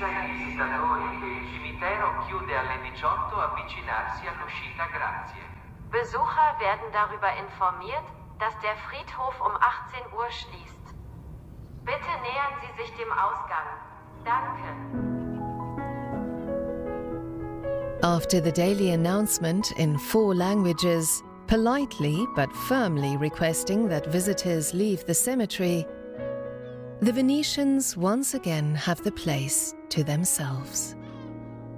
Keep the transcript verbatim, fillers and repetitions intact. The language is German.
Avvisa i visitatori che il cimitero chiude alle diciotto avvicinarsi all'uscita, grazie. Besucher werden darüber informiert, dass der Friedhof um achtzehn Uhr schließt. Bitte nähern Sie sich dem Ausgang. Danke. After the daily announcement in four languages, politely but firmly requesting that visitors leave the cemetery, the Venetians once again have the place to themselves.